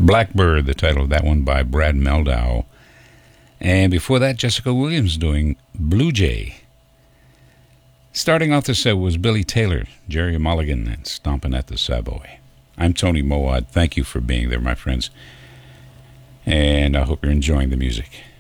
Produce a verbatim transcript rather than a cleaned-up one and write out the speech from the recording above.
Blackbird, the title of that one by Brad Mehldau. And before that, Jessica Williams doing Blue Jay. Starting off the set was Billy Taylor, Jerry Mulligan, and Stompin' at the Savoy. I'm Tony Moad. Thank you for being there, my friends. And I hope you're enjoying the music.